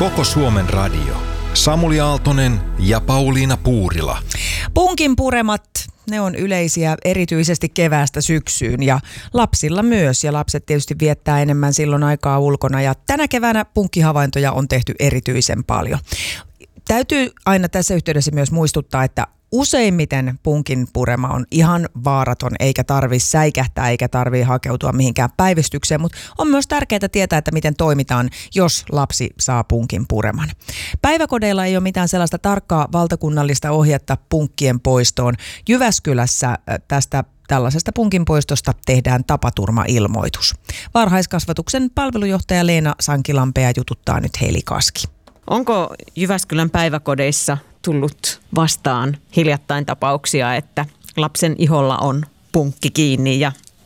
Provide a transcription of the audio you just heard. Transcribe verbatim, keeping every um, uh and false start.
Koko Suomen radio. Samuli Aaltonen ja Pauliina Puurila. Punkin puremat, ne on yleisiä erityisesti keväästä syksyyn ja lapsilla myös. Ja lapset tietysti viettää enemmän silloin aikaa ulkona ja tänä keväänä punkkihavaintoja on tehty erityisen paljon. Täytyy aina tässä yhteydessä myös muistuttaa, että useimmiten punkin purema on ihan vaaraton, eikä tarvitse säikähtää, eikä tarvitse hakeutua mihinkään päivystykseen, mutta on myös tärkeää tietää, että miten toimitaan, jos lapsi saa punkin pureman. Päiväkodeilla ei ole mitään sellaista tarkkaa valtakunnallista ohjetta punkkien poistoon. Jyväskylässä tästä tällaisesta punkin poistosta tehdään tapaturmailmoitus. Varhaiskasvatuksen palvelujohtaja Leena Sankilampea jututtaa nyt Heili Kaski. Onko Jyväskylän päiväkodeissa tullut vastaan hiljattain tapauksia, että lapsen iholla on punkki kiinni ja